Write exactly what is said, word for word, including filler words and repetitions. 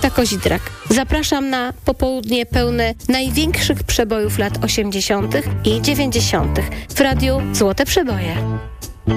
Marta Kozidrak. Zapraszam na popołudnie pełne największych przebojów lat osiemdziesiątych i dziewięćdziesiątych w radiu Złote Przeboje.